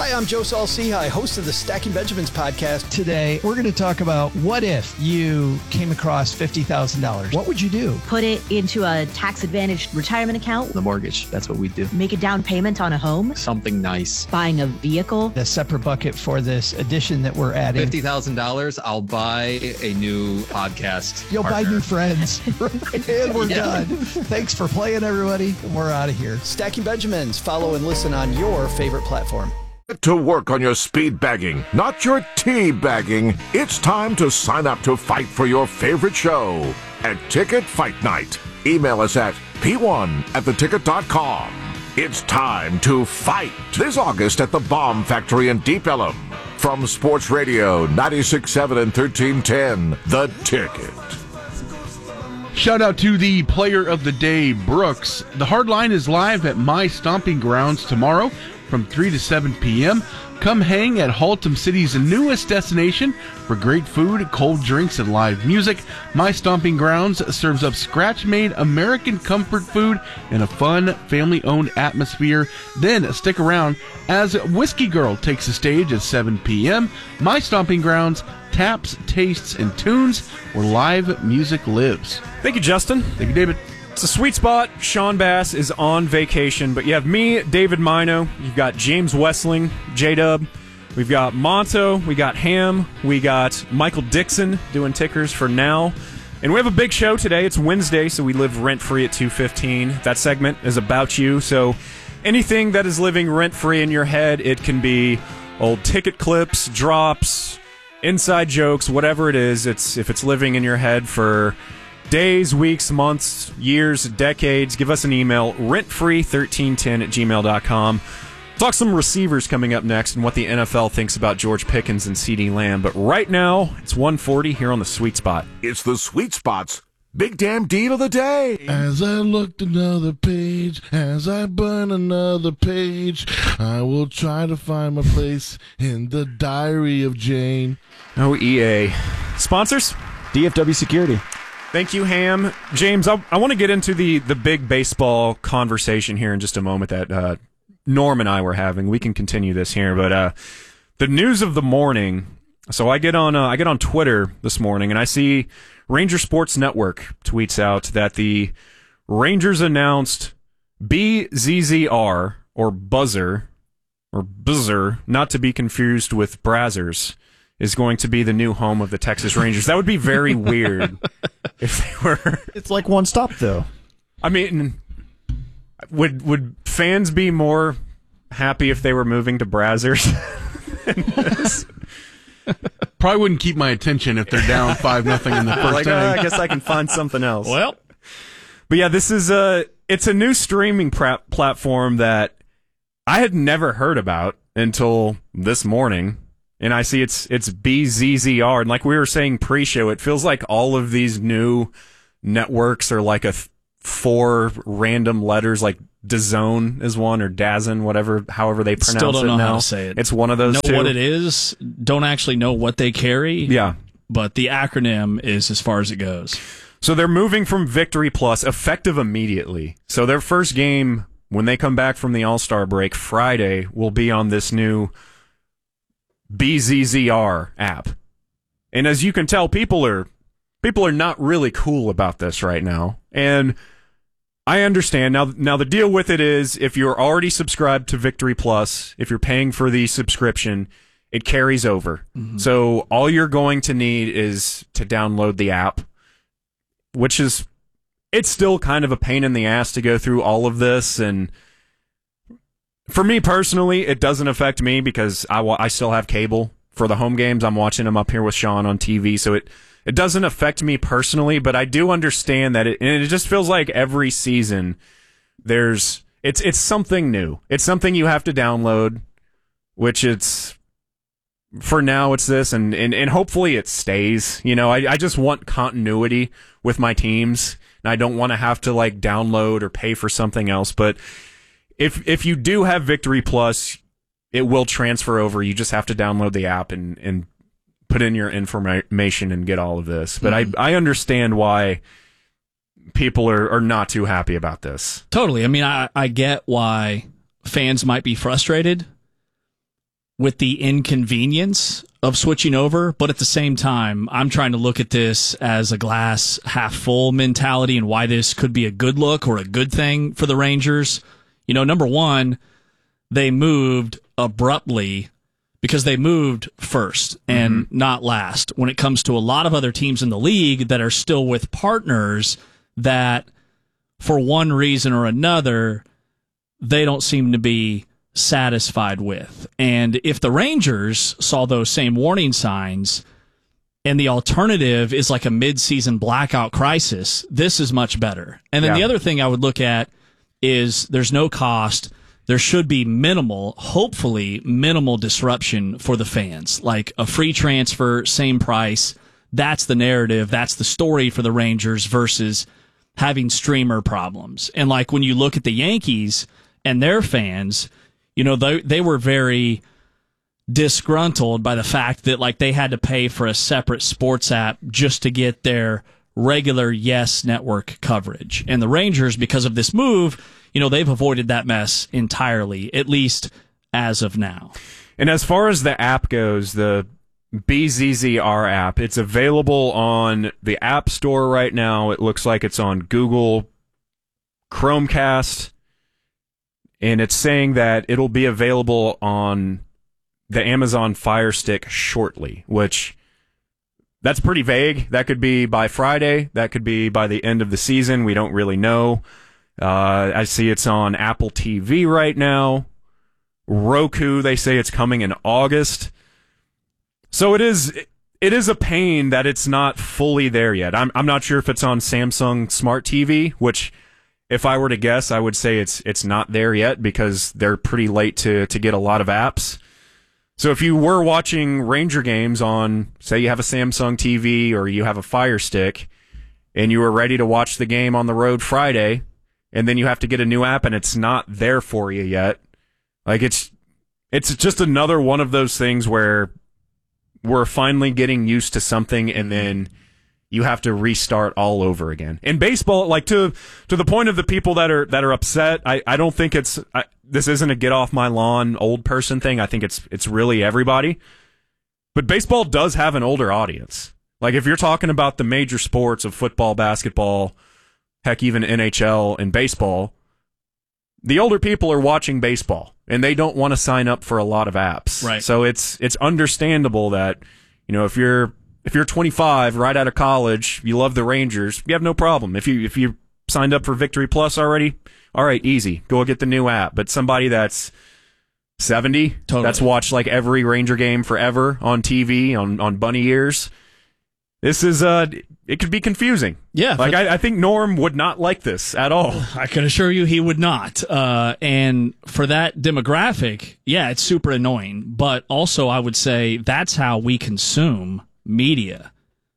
Hi, I'm Joe Saul-Sehy, host of the Stacking Benjamins podcast. Today, we're going to talk about what if you came across $50,000? What would you do? Put it into a tax-advantaged retirement account. The mortgage, that's what we do. Make a down payment on a home. Something nice. Buying a vehicle. A separate bucket for this addition that we're adding. $50,000, I'll buy a new podcast. You'll partner. buy new friends. And we're done. Thanks for playing, everybody. We're out of here. Stacking Benjamins. Follow and listen on your favorite platform. To work on your speed bagging, not your tea bagging. It's time to sign up to fight for your favorite show at Ticket Fight Night. Email us at p1@theticket.com. It's time to fight this August at the Bomb Factory in Deep Ellum. From Sports Radio 96.7 and 1310, The Ticket. Shout out to the player of the day, Brooks. The Hardline is live at My Stomping Grounds tomorrow from 3 to 7 p.m. Come hang at Haltom City's newest destination for great food, cold drinks, and live music. My Stomping Grounds serves up scratch-made American comfort food in a fun, family-owned atmosphere. Then stick around as Whiskey Girl takes the stage at 7 p.m. My Stomping Grounds, taps, tastes, and tunes where live music lives. Thank you, Justin. Thank you, David. It's a sweet spot. Sean Bass is on vacation, but you have me, David Mino. You've got James Wessling, J-Dub. We've got Monto. We got Ham. We got Michael Dixon doing tickers for now. And we have a big show today. It's Wednesday, so we live rent-free at 2:15. That segment is about you. So anything that is living rent-free in your head, it can be old ticket clips, drops, inside jokes, whatever it is. If it's living in your head for days, weeks, months, years, decades, give us an email, rentfree1310@gmail.com. Talk some receivers coming up next and what the NFL thinks about George Pickens and CeeDee Lamb. But right now, it's 1:40 here on the Sweet Spot. It's the Sweet Spot's Big Damn Deal of the Day. As I looked another page, as I burn another page, I will try to find my place in the diary of Jane. Oh, EA. Sponsors? DFW Security. Thank you, Ham. James, I want to get into the big baseball conversation here in just a moment that Norm and I were having. We can continue this here, but the news of the morning. So I get on Twitter this morning, and I see Ranger Sports Network tweets out that the Rangers announced BZZR, or Buzzer, not to be confused with Brazzers, is going to be the new home of the Texas Rangers. That would be very weird if they were. It's like one stop, though. I mean, would fans be more happy if they were moving to Brazzers? Probably wouldn't keep my attention if they're down 5-0 in the first inning. I guess I can find something else. Well, but yeah, this is it's a new streaming platform that I had never heard about until this morning. And I see it's BZZR. And like we were saying pre-show, it feels like all of these new networks are like 4 random letters, like DAZN is one, or DAZN, however they pronounce it now. Still don't know how to say it. It's one of those two. Know what it is, don't actually know what they carry. Yeah. But the acronym is as far as it goes. So they're moving from Victory Plus, effective immediately. So their first game, when they come back from the All-Star break Friday, will be on this new BZZR app. And as you can tell, people are not really cool about this right now. And I understand. Now the deal with it is, if you're already subscribed to Victory Plus, if you're paying for the subscription, it carries over. Mm-hmm. So all you're going to need is to download the app, which is, it's still kind of a pain in the ass to go through all of this. And for me personally, it doesn't affect me because I still have cable for the home games. I'm watching them up here with Sean on TV, so it doesn't affect me personally, but I do understand that it just feels like every season it's something new. It's something you have to download, which for now it's this, and hopefully it stays. You know, I just want continuity with my teams, and I don't want to have to like download or pay for something else, but if you do have Victory Plus, it will transfer over. You just have to download the app and put in your information and get all of this. But I understand why people are not too happy about this. Totally. I mean, I get why fans might be frustrated, with the inconvenience of switching over, but at the same time, I'm trying to look at this as a glass half full mentality and why this could be a good look or a good thing for the Rangers. Number one, they moved abruptly because they moved first and not last when it comes to a lot of other teams in the league that are still with partners that, for one reason or another, they don't seem to be satisfied with. And if the Rangers saw those same warning signs and the alternative is like a mid-season blackout crisis, this is much better. And then the other thing I would look at is there's no cost. There should be hopefully minimal disruption for the fans, like a free transfer, same price. That's the narrative. That's the story for the Rangers versus having streamer problems. And like when you look at the Yankees and their fans, they were very disgruntled by the fact that like they had to pay for a separate sports app just to get their regular Yes Network coverage. And the Rangers, because of this move, they've avoided that mess entirely, at least as of now. And as far as the app goes, the BZZR app, it's available on the App Store right now. It looks like it's on Google Chromecast, and it's saying that it'll be available on the Amazon Fire Stick shortly, which that's pretty vague. That could be by Friday. That could be by the end of the season. We don't really know. I see it's on Apple TV right now. Roku, they say it's coming in August. So it is a pain that it's not fully there yet. I'm not sure if it's on Samsung Smart TV, which, if I were to guess, I would say it's not there yet because they're pretty late to get a lot of apps. So if you were watching Ranger games on, say you have a Samsung TV or you have a Fire Stick, and you were ready to watch the game on the road Friday, and then you have to get a new app and it's not there for you yet, like it's just another one of those things where we're finally getting used to something and then you have to restart all over again. In baseball, like to the point of the people that are upset, I don't think this isn't a get off my lawn old person thing. I think it's really everybody. But baseball does have an older audience. Like if you're talking about the major sports of football, basketball, heck, even NHL and baseball, the older people are watching baseball and they don't want to sign up for a lot of apps. Right. So it's understandable that, if you're 25, right out of college, you love the Rangers, you have no problem. If you signed up for Victory Plus already, all right, easy. Go get the new app. But somebody that's 70, that's watched like every Ranger game forever on TV, on bunny ears, this is it could be confusing. Yeah. Like I think Norm would not like this at all. I can assure you he would not. And for that demographic, yeah, it's super annoying. But also I would say that's how we consume media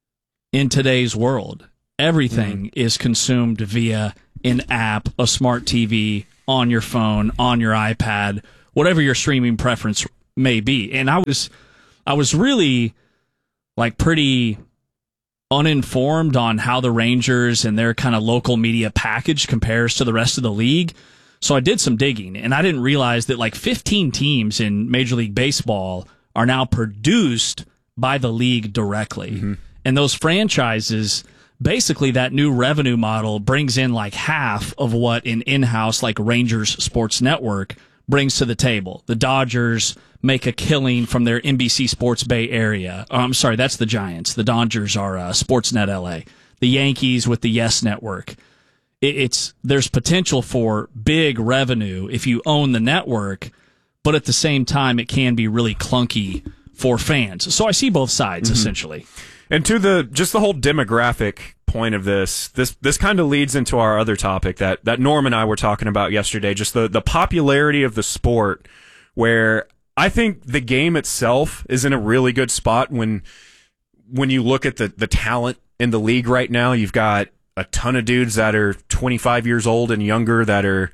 in today's world. Everything is consumed via an app, a smart TV, on your phone, on your iPad, whatever your streaming preference may be. And I was really like pretty uninformed on how the Rangers and their kind of local media package compares to the rest of the league. So I did some digging, and I didn't realize that like 15 teams in Major League Baseball are now produced by the league directly. Mm-hmm. And those franchises, basically that new revenue model brings in like half of what an in-house like Rangers Sports Network brings to the table. The Dodgers make a killing from their NBC Sports Bay Area. I'm sorry, that's the Giants. The Dodgers are Sportsnet LA. The Yankees with the Yes Network. There's potential for big revenue if you own the network, but at the same time, it can be really clunky for fans. So I see both sides, essentially. And to the whole demographic point of this kind of leads into our other topic that Norm and I were talking about yesterday, just the popularity of the sport, where I think the game itself is in a really good spot when you look at the talent in the league right now. You've got a ton of dudes that are 25 years old and younger that are,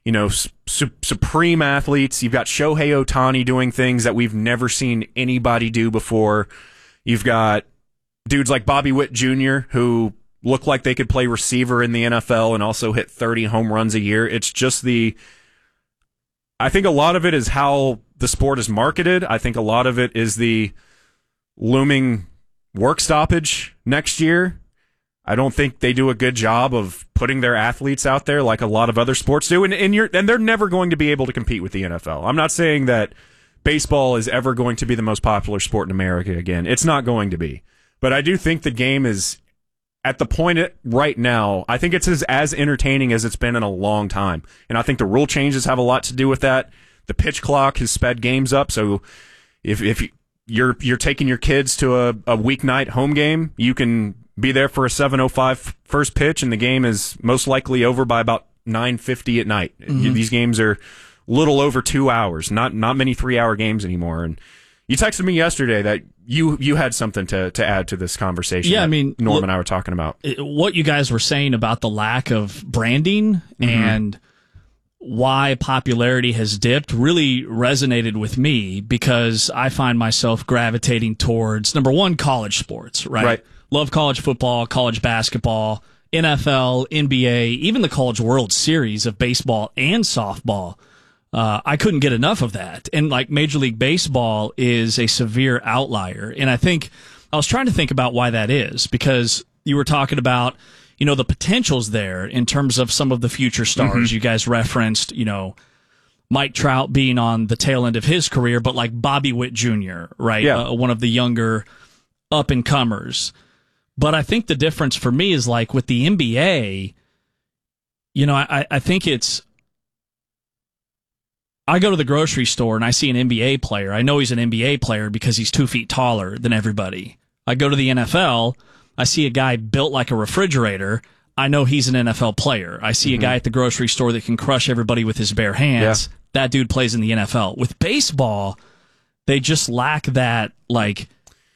supreme athletes. You've got Shohei Ohtani doing things that we've never seen anybody do before. You've got dudes like Bobby Witt Jr., who look like they could play receiver in the NFL and also hit 30 home runs a year. It's just I think a lot of it is how the sport is marketed. I think a lot of it is the looming work stoppage next year. I don't think they do a good job of putting their athletes out there like a lot of other sports do, and they're never going to be able to compete with the NFL. I'm not saying that baseball is ever going to be the most popular sport in America again. It's not going to be. But I do think the game is at the point right now, I think it's as entertaining as it's been in a long time. And I think the rule changes have a lot to do with that. The pitch clock has sped games up, so if you're taking your kids to a weeknight home game, you can be there for a 7:05 first pitch, and the game is most likely over by about 9:50 at night. Mm-hmm. These games are little over 2 hours, not many 3-hour games anymore. And you texted me yesterday that you had something to add to this conversation. Yeah, I mean, Norm and I were talking about what you guys were saying about the lack of branding and why popularity has dipped really resonated with me, because I find myself gravitating towards, number one, college sports, right? Love college football, college basketball, NFL, NBA, even the College World Series of baseball and softball. I couldn't get enough of that. And like Major League Baseball is a severe outlier. And I think I was trying to think about why that is, because you were talking about, the potentials there in terms of some of the future stars. You guys referenced, Mike Trout being on the tail end of his career, but like Bobby Witt Jr., right? Yeah. One of the younger up and comers. But I think the difference for me is like with the NBA, I think it's, I go to the grocery store and I see an NBA player. I know he's an NBA player because he's 2 feet taller than everybody. I go to the NFL, I see a guy built like a refrigerator. I know he's an NFL player. I see a guy at the grocery store that can crush everybody with his bare hands. Yeah. That dude plays in the NFL. With baseball, they just lack that, like,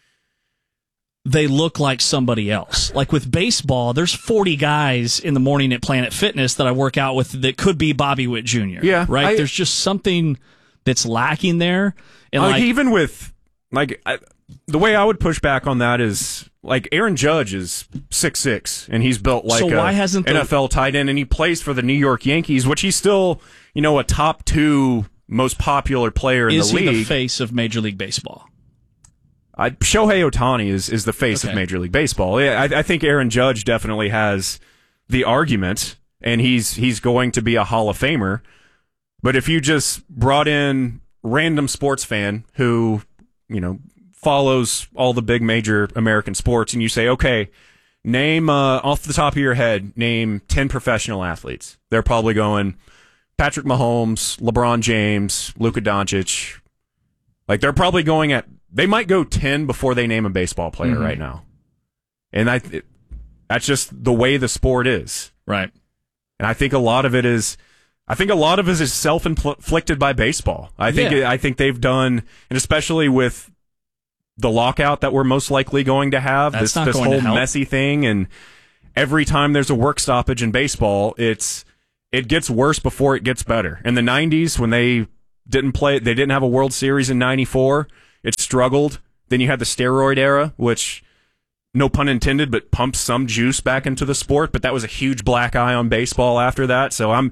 they look like somebody else. Like with baseball, there's 40 guys in the morning at Planet Fitness that I work out with that could be Bobby Witt Jr. Yeah, right. There's just something that's lacking there. And like even with the way I would push back on that is like Aaron Judge is 6'6", and he's built like why hasn't NFL tight end, and he plays for the New York Yankees, which he's still a top 2 most popular player in the league. Is he the face of Major League Baseball? Shohei Ohtani is the face of Major League Baseball. I think Aaron Judge definitely has the argument, and he's going to be a Hall of Famer. But if you just brought in random sports fan who, follows all the big major American sports, and you say, okay, name, off the top of your head, name 10 professional athletes. They're probably going Patrick Mahomes, LeBron James, Luka Doncic. Like, they're probably going they might go 10 before they name a baseball player right now. And that's just the way the sport is. Right. And I think a lot of it is self-inflicted by baseball. I think they've done, and especially with the lockout that we're most likely going to have, this whole messy thing, and every time there's a work stoppage in baseball, it gets worse before it gets better. In the 90s, when they didn't have a World Series in 94, it struggled. Then you had the steroid era, which, no pun intended, but pumped some juice back into the sport, but that was a huge black eye on baseball after that. So I'm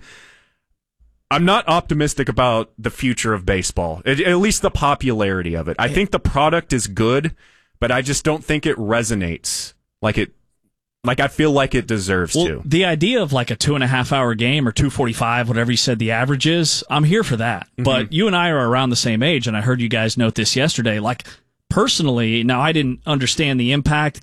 not optimistic about the future of baseball, at least the popularity of it. I think the product is good, but I just don't think it resonates like I feel like it deserves to. The idea of like a 2.5 hour game or 2:45, whatever you said the average is, I'm here for that. But you and I are around the same age, and I heard you guys note this yesterday. Like, personally, now I didn't understand the impact.